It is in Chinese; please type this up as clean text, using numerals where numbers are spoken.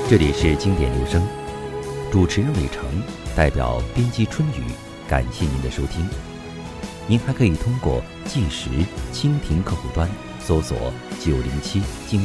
这里是经典留声，主持人伟成，代表编辑春雨，感谢您的收听。您还可以通过计时蜻蜓客户端搜索907经